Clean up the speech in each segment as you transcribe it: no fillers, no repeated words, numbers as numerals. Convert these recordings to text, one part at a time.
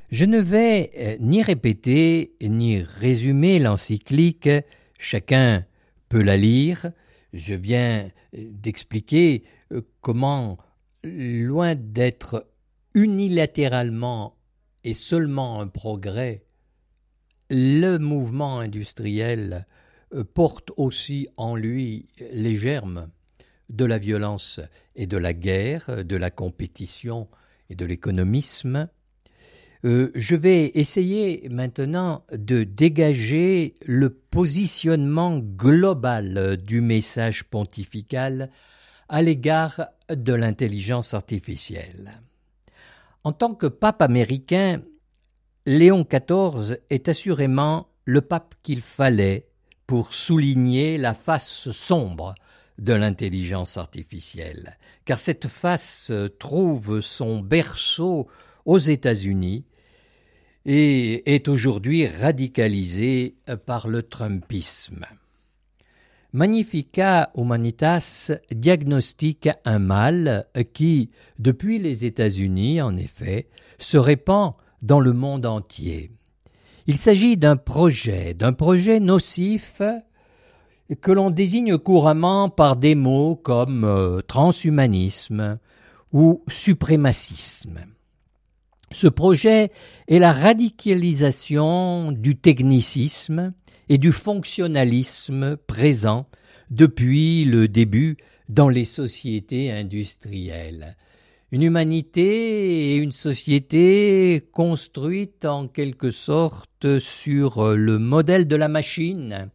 Je ne vais ni répéter ni résumer l'encyclique, chacun peut la lire. Je viens d'expliquer comment, loin d'être unilatéralement et seulement un progrès, le mouvement industriel porte aussi en lui les germes de la violence et de la guerre, de la compétition et de l'économisme. Je vais essayer maintenant de dégager le positionnement global du message pontifical à l'égard de l'intelligence artificielle. En tant que pape américain, Léon XIV est assurément le pape qu'il fallait pour souligner la face sombre de l'intelligence artificielle, car cette face trouve son berceau aux États-Unis et est aujourd'hui radicalisée par le trumpisme. Magnificat Humanitas diagnostique un mal qui, depuis les États-Unis, en effet, se répand dans le monde entier. Il s'agit d'un projet nocif que l'on désigne couramment par des mots comme transhumanisme ou suprémacisme. Ce projet est la radicalisation du technicisme et du fonctionnalisme présent depuis le début dans les sociétés industrielles. Une humanité et une société construites en quelque sorte sur le modèle de la machine,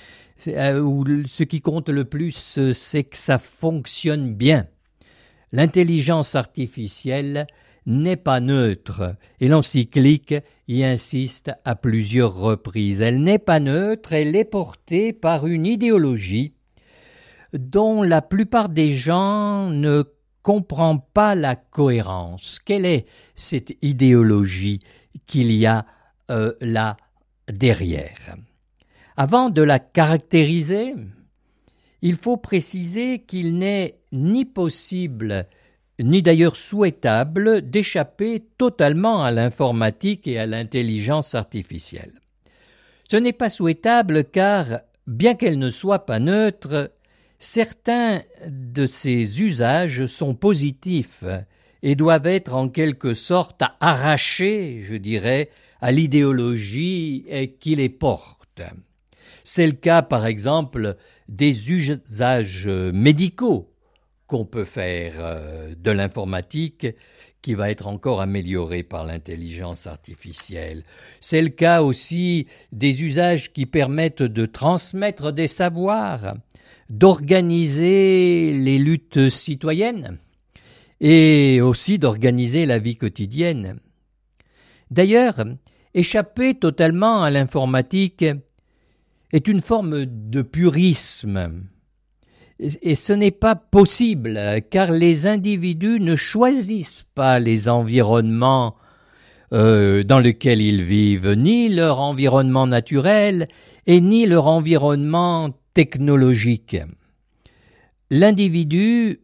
où ce qui compte le plus, c'est que ça fonctionne bien. L'intelligence artificielle n'est pas neutre, et l'encyclique y insiste à plusieurs reprises. Elle n'est pas neutre, elle est portée par une idéologie dont la plupart des gens ne comprennent pas la cohérence. Quelle est cette idéologie qu'il y a là derrière? Avant de la caractériser, il faut préciser qu'il n'est ni possible ni d'ailleurs souhaitable d'échapper totalement à l'informatique et à l'intelligence artificielle. Ce n'est pas souhaitable car, bien qu'elle ne soit pas neutre, certains de ses usages sont positifs et doivent être en quelque sorte arrachés, je dirais, à l'idéologie qui les porte. C'est le cas, par exemple, des usages médicaux qu'on peut faire de l'informatique qui va être encore améliorée par l'intelligence artificielle. C'est le cas aussi des usages qui permettent de transmettre des savoirs, d'organiser les luttes citoyennes et aussi d'organiser la vie quotidienne. D'ailleurs, échapper totalement à l'informatique est une forme de purisme. Et ce n'est pas possible, car les individus ne choisissent pas les environnements dans lesquels ils vivent, ni leur environnement naturel et ni leur environnement technologique. L'individu